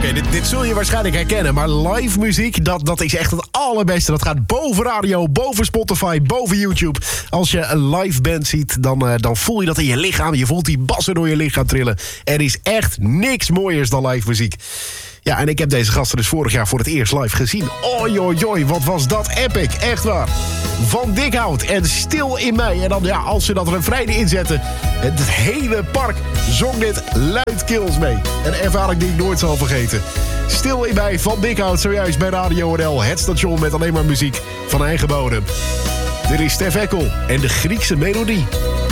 Oké, dit zul je waarschijnlijk herkennen. Maar live muziek, dat is echt het allerbeste. Dat gaat boven radio, boven Spotify, boven YouTube. Als je een live band ziet, dan voel je dat in je lichaam. Je voelt die bassen door je lichaam trillen. Er is echt niks mooiers dan live muziek. Ja, en ik heb deze gasten dus vorig jaar voor het eerst live gezien. Oi, wat was dat epic. Echt waar. Van Dikhout en Stil in Mij. En dan, ja, als ze dat refrein inzetten, het hele park zong dit luidkeels mee. Een ervaring die ik nooit zal vergeten. Stil in Mij van Dikhout, zojuist bij Radio NL. Het station met alleen maar muziek van eigen bodem. Dit is Stef Ekkel en de Griekse melodie.